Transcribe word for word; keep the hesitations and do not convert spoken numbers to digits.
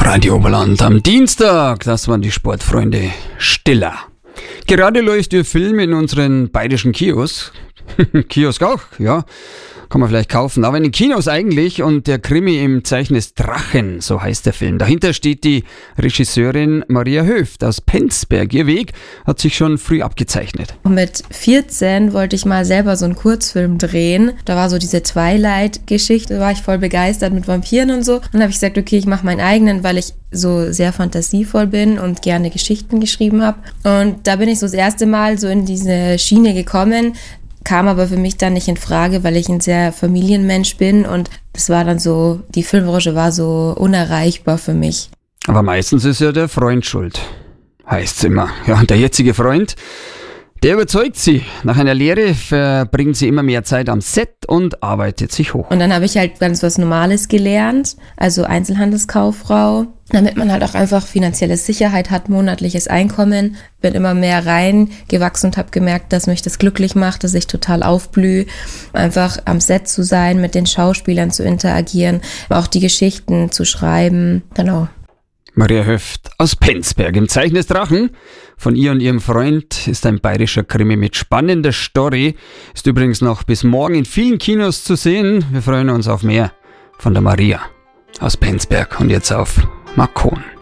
Radio Oberland am Dienstag, das waren die Sportfreunde Stiller. Gerade läuft der Film in unseren bayerischen Kiosk. Kiosk auch, ja, kann man vielleicht kaufen, aber in den Kinos eigentlich. Und der Krimi im Zeichen des Drachen, so heißt der Film. Dahinter steht die Regisseurin Maria Höft aus Penzberg. Ihr Weg hat sich schon früh abgezeichnet. Mit vierzehn wollte ich mal selber so einen Kurzfilm drehen. Da war so diese Twilight-Geschichte, da war ich voll begeistert mit Vampiren und so. Und dann habe ich gesagt, okay, ich mache meinen eigenen, weil ich so sehr fantasievoll bin und gerne Geschichten geschrieben habe. Und da bin ich so das erste Mal so in diese Schiene gekommen, kam aber für mich dann nicht in Frage, weil ich ein sehr Familienmensch bin und das war dann so, die Filmbranche war so unerreichbar für mich. Aber meistens ist ja der Freund schuld, heißt's immer. Ja, und der jetzige Freund, der überzeugt sie. Nach einer Lehre verbringt sie immer mehr Zeit am Set und arbeitet sich hoch. Und dann habe ich halt ganz was Normales gelernt, also Einzelhandelskauffrau, damit man halt auch einfach finanzielle Sicherheit hat, monatliches Einkommen. Bin immer mehr reingewachsen und habe gemerkt, dass mich das glücklich macht, dass ich total aufblühe, einfach am Set zu sein, mit den Schauspielern zu interagieren, auch die Geschichten zu schreiben, genau. Maria Höft aus Penzberg im Zeichen des Drachen. Von ihr und ihrem Freund ist ein bayerischer Krimi mit spannender Story. Ist übrigens noch bis morgen in vielen Kinos zu sehen. Wir freuen uns auf mehr von der Maria aus Penzberg und jetzt auf Makon.